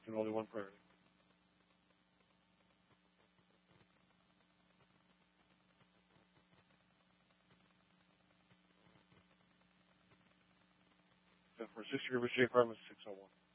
and only one priority. San Francisco River J Apartment 601.